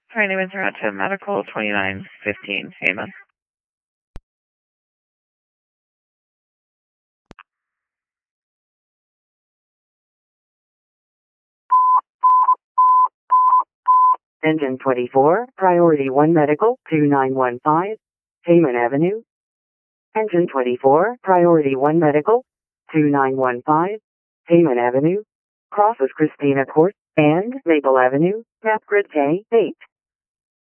My name is Rata Medical 2915 Heyman. Engine 24, Priority 1 Medical 2915, Heyman Avenue. Engine 24, Priority 1 Medical 2915, Heyman Avenue. Crosses Christina Court and Maple Avenue, map grid K8.